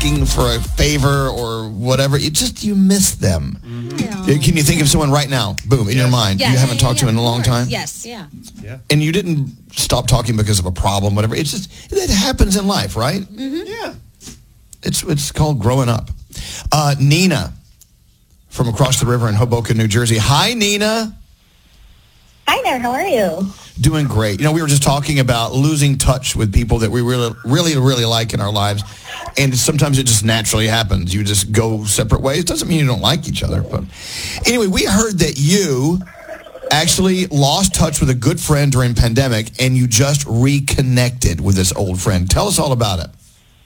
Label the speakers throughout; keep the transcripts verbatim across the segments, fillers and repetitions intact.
Speaker 1: asking for a favor or whatever. You just, you miss them. Mm-hmm. Can you think of someone right now, boom, in yes. your mind, yes. you haven't yeah, talked yeah, to in a long time?
Speaker 2: Yes. Yeah.
Speaker 1: yeah. And you didn't stop talking because of a problem, whatever. It's just, it happens in life, right?
Speaker 2: Mm-hmm.
Speaker 3: Yeah.
Speaker 1: It's, it's called growing up. Uh, Nina from across the river in Hoboken, New Jersey. Hi, Nina.
Speaker 4: Hi there. How are you?
Speaker 1: Doing great. You know, we were just talking about losing touch with people that we really, really, really like in our lives. And sometimes it just naturally happens. You just go separate ways. Doesn't mean you don't like each other. But anyway, we heard that you actually lost touch with a good friend during pandemic and you just reconnected with this old friend. Tell us all about it.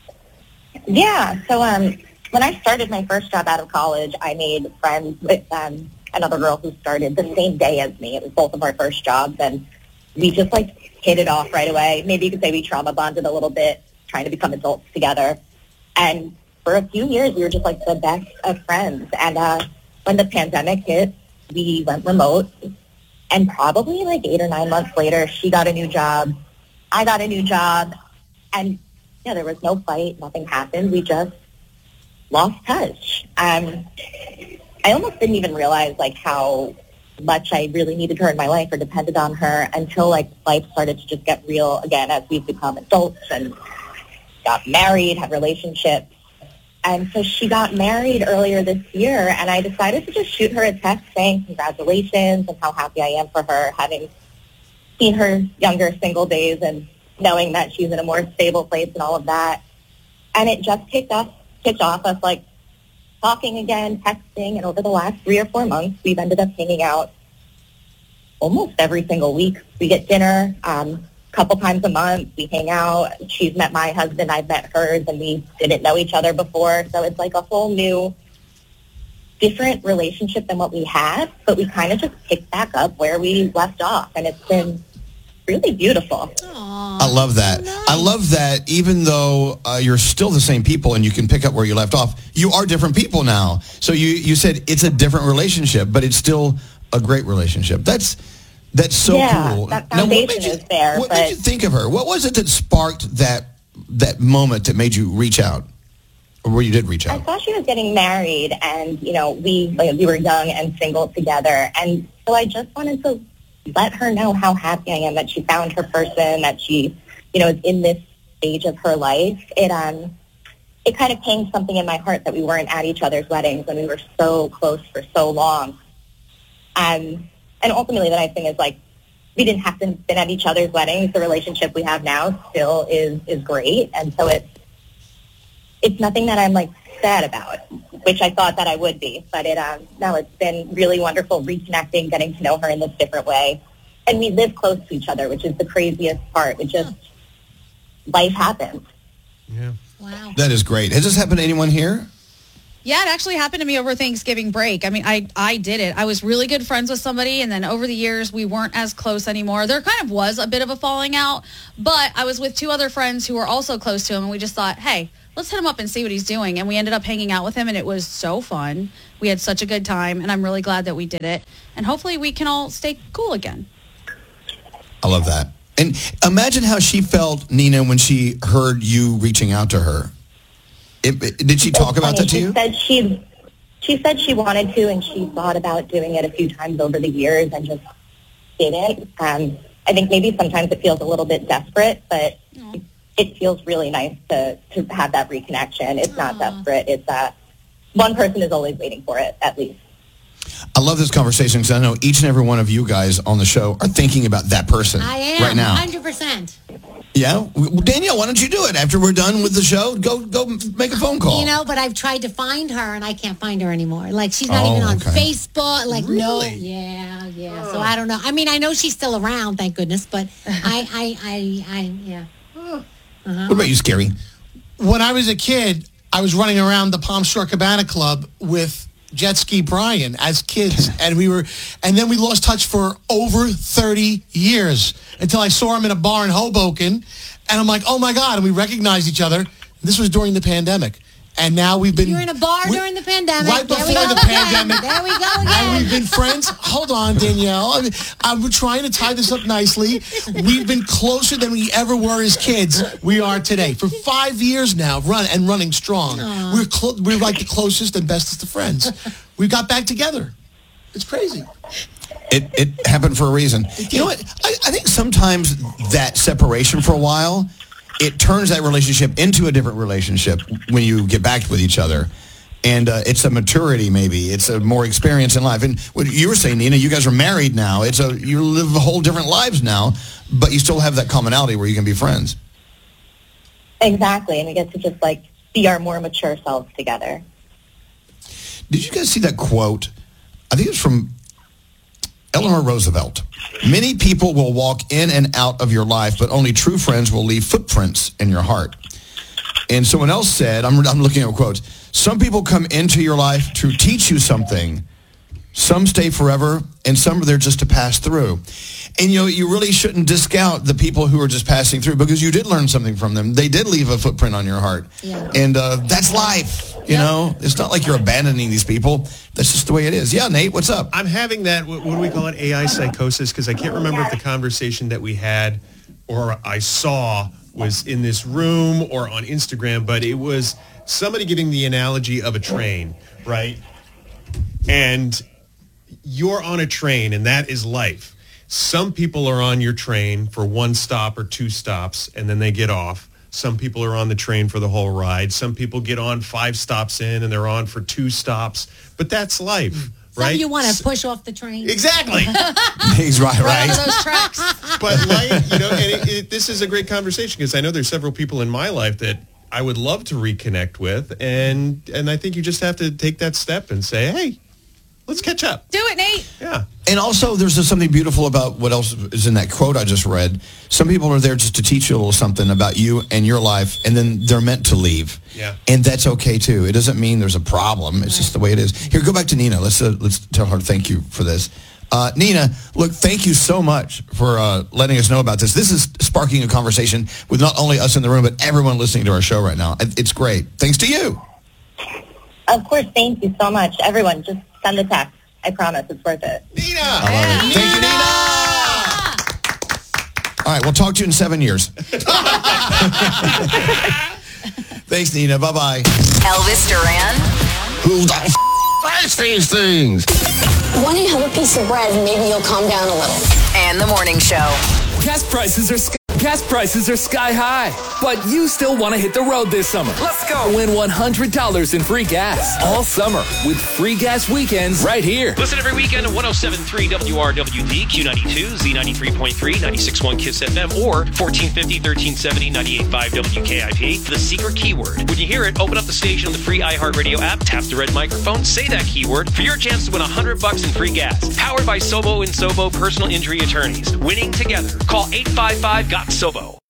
Speaker 4: Yeah. So um, when I started my first job out of college, I made friends with um, another girl who started the same day as me. It was both of our first jobs. And we just, like, hit it off right away. Maybe you could say we trauma bonded a little bit, trying to become adults together. And for a few years, we were just, like, the best of friends. And uh, when the pandemic hit, we went remote. And probably, like, eight or nine months later, she got a new job. I got a new job. And, yeah, there was no fight. Nothing happened. We just lost touch. Um, I almost didn't even realize, like, how much I really needed her in my life or depended on her until, like, life started to just get real again as we've become adults and got married, had relationships. And so she got married earlier this year, and I decided to just shoot her a text saying congratulations and how happy I am for her, having seen her younger single days and knowing that she's in a more stable place and all of that. And it just kicked off, kicked off us, like, talking again, texting, and over the last three or four months, we've ended up hanging out almost every single week. We get dinner um, a couple times a month. We hang out. She's met my husband. I've met hers, and we didn't know each other before. So it's like a whole new, different relationship than what we had, but we kind of just picked back up where we left off, and it's been really beautiful.
Speaker 2: Aww,
Speaker 1: I love that.
Speaker 2: so nice.
Speaker 1: I love that even though uh, you're still the same people and you can pick up where you left off, you are different people now. So you, you said it's a different relationship, but it's still a great relationship. That's that's so
Speaker 4: yeah,
Speaker 1: cool.
Speaker 4: that
Speaker 1: Now,
Speaker 4: foundation
Speaker 1: what made you,
Speaker 4: is there.
Speaker 1: What
Speaker 4: but
Speaker 1: made you think of her? What was it that sparked that that moment that made you reach out? Or where you did reach
Speaker 4: I
Speaker 1: out?
Speaker 4: saw she was getting married, and, you know, we like, we were young and single together. And so I just wanted to let her know how happy I am that she found her person, that she, you know, is in this stage of her life. It um, it kind of pinged something in my heart that we weren't at each other's weddings when we were so close for so long. Um, and ultimately, the nice thing is, like, we didn't have to been at each other's weddings. The relationship we have now still is is great, and so it's it's nothing that I'm, like, sad about, which I thought that I would be. But it um, no, it's been really wonderful reconnecting, getting to know her in this different way. And we live close to each other, which is the craziest part. It just, life happens.
Speaker 3: Yeah.
Speaker 2: Wow.
Speaker 1: That is great. Has this happened to anyone here?
Speaker 2: Yeah, it actually happened to me over Thanksgiving break. I mean, I, I did it. I was really good friends with somebody, and then over the years, we weren't as close anymore. There kind of was a bit of a falling out, but I was with two other friends who were also close to him, and we just thought, hey, let's hit him up and see what he's doing. And we ended up hanging out with him, and it was so fun. We had such a good time, and I'm really glad that we did it. And hopefully we can all stay cool again.
Speaker 1: I love that. And imagine how she felt, Nina, when she heard you reaching out to her. It, it, did she talk about that to
Speaker 4: she
Speaker 1: you?
Speaker 4: Said she, she said she wanted to, and she thought about doing it a few times over the years and just didn't. Um, I think maybe sometimes it feels a little bit desperate, but Aww. It feels really nice to, to have that reconnection. It's not
Speaker 2: Aww.
Speaker 4: desperate. It's uh, one person is always waiting for it, at least.
Speaker 1: I love this conversation because I know each and every one of you guys on the show are thinking about that person
Speaker 5: I am,
Speaker 1: right now.
Speaker 5: one hundred percent.
Speaker 1: Yeah? Well, Danielle, why don't you do it? After we're done with the show, go go make a phone call.
Speaker 5: You know, but I've tried to find her, and I can't find her anymore. Like, she's not
Speaker 1: Oh,
Speaker 5: even on
Speaker 1: okay.
Speaker 5: Facebook. Like, no.
Speaker 1: Really?
Speaker 5: Yeah, yeah. So I don't know. I mean, I know she's still around, thank goodness, but I, I, I, I, yeah. Uh-huh.
Speaker 1: What about you, Scary?
Speaker 3: When I was a kid, I was running around the Palm Shore Cabana Club with Jet Ski Brian as kids, and we were, and then we lost touch for over thirty years until I saw him in a bar in Hoboken, and I'm like, oh my God, and we recognized each other. This was during the pandemic, And now we've been...
Speaker 5: You were in a bar
Speaker 3: we-
Speaker 5: during the pandemic.
Speaker 3: Right
Speaker 5: There we
Speaker 3: before
Speaker 5: go
Speaker 3: the
Speaker 5: again.
Speaker 3: pandemic.
Speaker 5: There we go
Speaker 3: And
Speaker 5: again.
Speaker 3: we've been friends. Hold on, Danielle. I mean, I'm trying to tie this up nicely. We've been closer than we ever were as kids. We are today. For five years now, run and running strong. We're clo- we're like the closest and bestest of friends. We got back together. It's crazy.
Speaker 1: It it happened for a reason. You know what? I, I think sometimes that separation for a while, it turns that relationship into a different relationship when you get back with each other. And uh, it's a maturity, maybe. It's a more experience in life. And what you were saying, Nina, you guys are married now. It's a you live a whole different lives now, but you still have that commonality where you can be friends.
Speaker 4: Exactly, and we get to just like be our more mature selves together.
Speaker 1: Did you guys see that quote? I think it's from Eleanor Roosevelt. Many people will walk in and out of your life, but only true friends will leave footprints in your heart. And someone else said, I'm, I'm looking at quotes, some people come into your life to teach you something. Some stay forever, and some are there just to pass through. And, you know, you really shouldn't discount the people who are just passing through because you did learn something from them. They did leave a footprint on your heart.
Speaker 5: Yeah.
Speaker 1: And uh, that's life, you
Speaker 5: Yep.
Speaker 1: know. It's not like you're abandoning these people. That's just the way it is. Yeah, Nate, what's up?
Speaker 6: I'm having that, what, what do we call it, A I psychosis? Because I can't remember if the conversation that we had or I saw was in this room or on Instagram, but it was somebody giving the analogy of a train, right? And you're on a train, and that is life. Some people are on your train for one stop or two stops, and then they get off. Some people are on the train for the whole ride. Some people get on five stops in, and they're on for two stops. But that's life,
Speaker 5: Some
Speaker 6: right?
Speaker 5: of you want to push off the train.
Speaker 6: Exactly.
Speaker 1: He's right,
Speaker 2: Right
Speaker 1: right?
Speaker 2: over those tracks.
Speaker 6: But life, you know, and it, it, this is a great conversation because I know there's several people in my life that I would love to reconnect with, and and I think you just have to take that step and say, hey, let's catch up.
Speaker 2: Do it, Nate.
Speaker 6: Yeah.
Speaker 1: And also, there's just something beautiful about what else is in that quote I just read. Some people are there just to teach you a little something about you and your life, and then they're meant to leave.
Speaker 6: Yeah.
Speaker 1: And that's okay, too. It doesn't mean there's a problem. It's just the way it is. Here, go back to Nina. Let's uh, let's tell her thank you for this. Uh, Nina, look, thank you so much for uh, letting us know about this. This is sparking a conversation with not only us in the room, but everyone listening to our show right now. It's great. Thanks to you.
Speaker 4: Of course, thank you so much. Everyone, just send a text. I promise it's worth it.
Speaker 6: Nina!
Speaker 1: I love it. Thank you, Nina. All right, we'll talk to you in seven years. Thanks, Nina. Bye-bye.
Speaker 7: Elvis Duran.
Speaker 1: Who the f*** likes these things?
Speaker 8: Why don't you have a piece of bread and maybe you'll calm down a little?
Speaker 7: And the morning show.
Speaker 9: Gas prices are sky, gas prices are sky high, but you still want to hit the road this summer. Let's go. Win one hundred dollars in free gas all summer with free gas weekends right here.
Speaker 10: Listen every weekend to one oh seven point three W R W D, Q ninety-two, Z ninety-three point three, ninety-six point one KISS F M, or fourteen fifty, thirteen seventy, ninety-eight point five W K I P for the secret keyword. When you hear it, open up the station on the free iHeartRadio app, tap the red microphone, say that keyword for your chance to win one hundred bucks in free gas. Powered by Sobo and Sobo Personal Injury Attorneys. Winning together. Call eight five five, G O T, S O B O.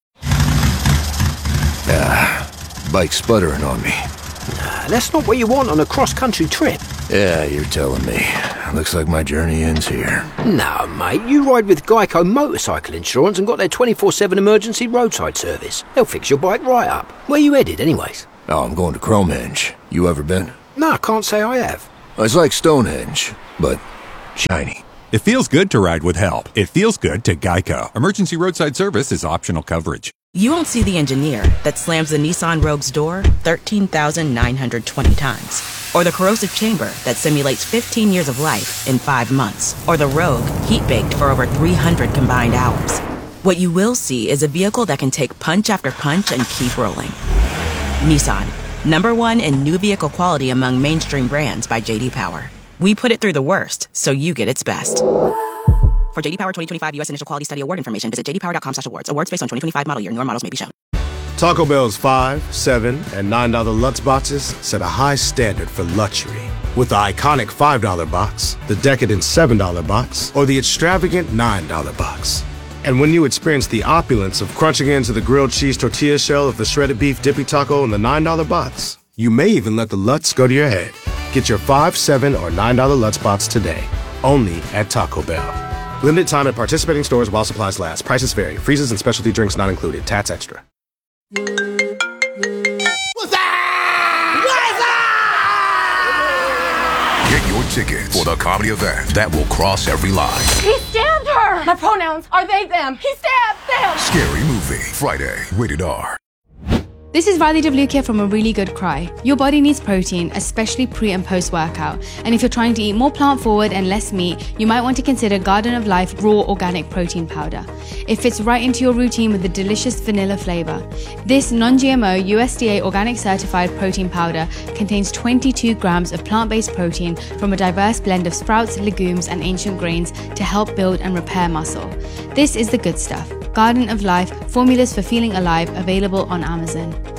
Speaker 11: Ah, bike's sputtering on me.
Speaker 12: Nah, that's not what you want on a cross-country trip.
Speaker 11: Yeah, you're telling me. Looks like my journey ends here.
Speaker 12: No, mate, you ride with Geico Motorcycle Insurance and got their twenty-four seven emergency roadside service. They'll fix your bike right up. Where you headed, anyways?
Speaker 11: Oh, I'm going to Cromenge. You ever been?
Speaker 12: No, I can't say I have.
Speaker 11: It's like Stonehenge, but shiny.
Speaker 13: It feels good to ride with help. It feels good to Geico. Emergency roadside service is optional coverage.
Speaker 14: You won't see the engineer that slams the Nissan Rogue's door thirteen thousand nine hundred twenty times. Or the corrosive chamber that simulates fifteen years of life in five months. Or the Rogue heat-baked for over three hundred combined hours. What you will see is a vehicle that can take punch after punch and keep rolling. Nissan, number one in new vehicle quality among mainstream brands by J D Power. We put it through the worst, so you get its best. For J D Power twenty twenty-five U S Initial Quality Study Award information, visit j d power dot com slash awards. Awards based on twenty twenty-five model year. Newer models may be shown.
Speaker 15: Taco Bell's five, seven, and nine dollar Lutz boxes set a high standard for luxury. With the iconic five dollar box, the decadent seven dollar box, or the extravagant nine dollar box. And when you experience the opulence of crunching into the grilled cheese tortilla shell of the shredded beef dippy taco in the nine dollar box, you may even let the Lutz go to your head. Get your five, seven, or nine dollar Lutz box today, only at Taco Bell. Limited time at participating stores while supplies last. Prices vary. Freezes and specialty drinks not included. Tax extra.
Speaker 3: What's that?
Speaker 11: tickets for the comedy event that will cross every line.
Speaker 16: He stabbed her! My pronouns are they, them. He stabbed them!
Speaker 11: Scary Movie, Friday, rated R.
Speaker 17: This is Riley Devlukia from A Really Good Cry. Your body needs protein, especially pre and post workout. And if you're trying to eat more plant forward and less meat, you might want to consider Garden of Life Raw Organic Protein Powder. It fits right into your routine with a delicious vanilla flavor. This non-G M O U S D A organic certified protein powder contains twenty-two grams of plant-based protein from a diverse blend of sprouts, legumes, and ancient grains to help build and repair muscle. This is the good stuff. Garden of Life, formulas for feeling alive, available on Amazon.